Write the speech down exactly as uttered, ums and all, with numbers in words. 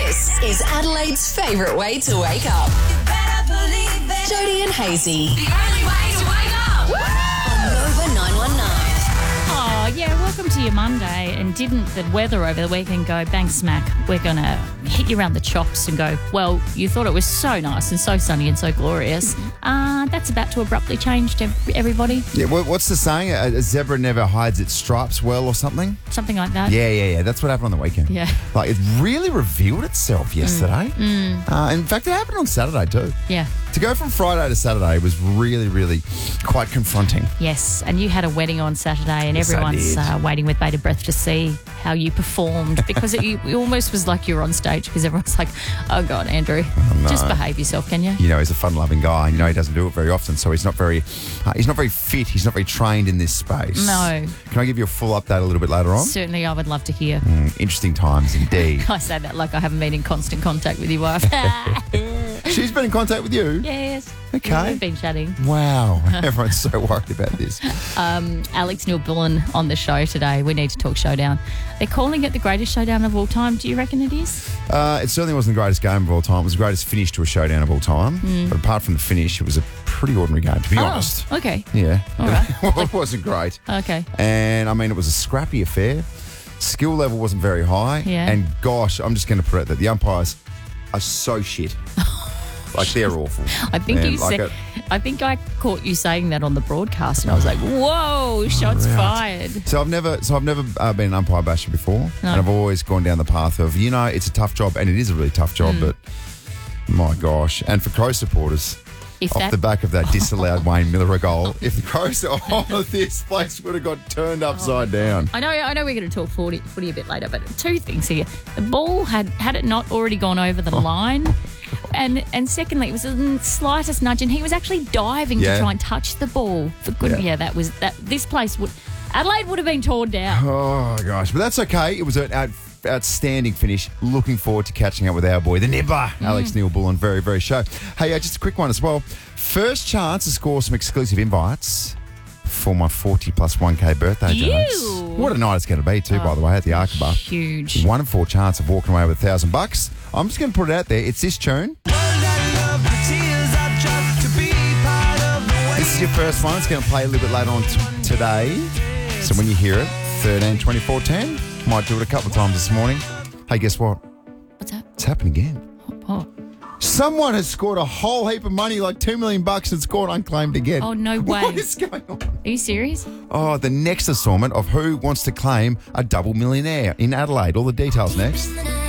This is Adelaide's favourite way to wake up. Jody and Hazy. The only way to wake up. On Nova nine one nine. Oh, yeah, welcome to your Monday. And didn't the weather over the weekend go bang smack? We're going to hit you around the chops and go, well, you thought it was so nice and so sunny and so glorious. Uh, that's about to abruptly change to everybody. Yeah, what- what's the saying? A, a zebra never hides its stripes well or something? Something like that. Yeah, yeah, yeah. That's what happened on the weekend. Yeah. Like, it really revealed itself yesterday. Mm. Uh, in fact, it happened on Saturday too. Yeah. To go from Friday to Saturday was really, really quite confronting. Yes, and you had a wedding on Saturday and Yes, I everyone's did. uh, waiting with bated breath to see how you performed because it, you, it almost was like you were on stage because everyone's like, oh, God, Andrew, no. just behave yourself, can you? You know, he's a fun-loving guy, and you know he doesn't do it very often, so he's not very, uh, he's not very fit. He's not very trained in this space. No. Can I give you a full update a little bit later on? Certainly, I would love to hear. Mm, interesting times indeed. I say that like I haven't been in constant contact with your wife. She's been in contact with you. Yes. Okay. We've been chatting. Wow, everyone's so worried about this. Um, Alex Neil Bullen on the show today. We need to talk showdown. They're calling it the greatest showdown of all time. Do you reckon it is? Uh, it certainly wasn't the greatest game of all time. It was the greatest finish to a showdown of all time. But apart from the finish, it was a pretty ordinary game, to be honest. Oh, okay. Yeah. All right. Well, it wasn't great. Okay. And, I mean, it was a scrappy affair. Skill level wasn't very high. Yeah. And, gosh, I'm just going to put it that the umpires are so shit. Like, they're awful. I think Man, you like said. a- I think I caught you saying that on the broadcast, and I was like, "Whoa, shots Right. fired!" So I've never, so I've never uh, been an umpire basher before, No. and I've always gone down the path of, you know, it's a tough job, and it is a really tough job, Mm. but my gosh, and for Crow supporters, If off that- the back of that disallowed Wayne Miller goal, if the Crows, oh, this place would have got turned upside down. I know, I know, we're going to talk footy, footy a bit later, but two things here: the ball had had it not already gone over the line, and and secondly, it was the slightest nudge, and he was actually diving Yeah. to try and touch the ball. For good, Yeah. yeah. that was that. This place would, Adelaide would have been torn down. Oh gosh, but that's okay. It was an out, outstanding finish. Looking forward to catching up with our boy, the Nibber, Alex Neil Bullen. Very, very show. Hey, uh, just a quick one as well. First chance to score some exclusive invites for my forty plus one K birthday, James. Ew. What a night it's going to be too, by the way, at the Arkaba. Huge. One in four chance of walking away with a thousand bucks. I'm just going to put it out there. It's this tune. This is your first one. It's going to play a little bit later on t- today. So when you hear it, thirteen twenty-four ten. Might do it a couple of times this morning. Hey, guess what? What's that? It's happened again. What? Someone has scored a whole heap of money, like two million bucks, and scored unclaimed again. Oh, no way. What is going on? Are you serious? Oh, the next installment of Who Wants to Claim a Double Millionaire in Adelaide. All the details next.